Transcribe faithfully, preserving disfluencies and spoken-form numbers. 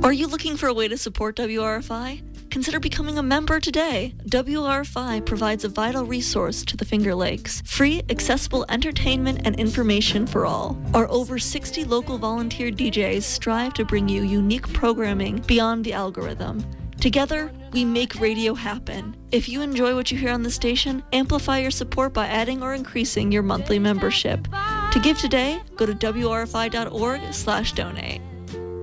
Are you looking for a way to support W R F I? Consider becoming a member today. W R F I provides a vital resource to the Finger Lakes. Free, accessible entertainment and information for all. Our over sixty local volunteer D Js strive to bring you unique programming beyond the algorithm. Together, we make radio happen. If you enjoy what you hear on the station, amplify your support by adding or increasing your monthly membership. To give today, go to W R F I dot org slash donate.